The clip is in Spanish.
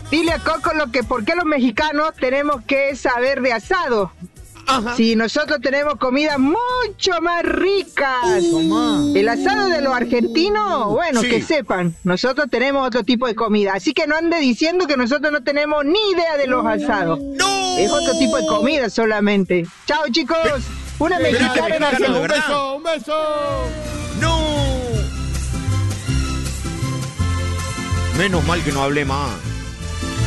Dile a Coco por qué los mexicanos tenemos que saber de asado. Ajá. Si nosotros tenemos comidas mucho más ricas. El asado de los argentinos, bueno, Sí. que sepan, nosotros tenemos otro tipo de comida. Así que no ande diciendo que nosotros no tenemos ni idea de los asados. ¡No! Es otro tipo de comida solamente. Chao, chicos. Una mexicana en mexicano, asado. de verdad. Un beso. ¡No! Menos mal que no hablé más.